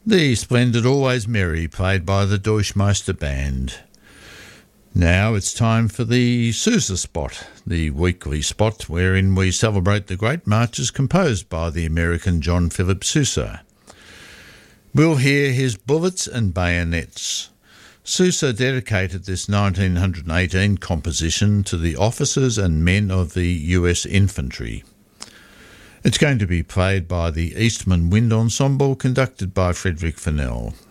The splendid Always Merry, played by the Deutschmeister Band. Now it's time for the Sousa Spot, the weekly spot wherein we celebrate the great marches composed by the American John Philip Sousa. We'll hear his Bullets and Bayonets. Sousa dedicated this 1918 composition to the officers and men of the US Infantry. It's going to be played by the Eastman Wind Ensemble, conducted by Frederick Fennell.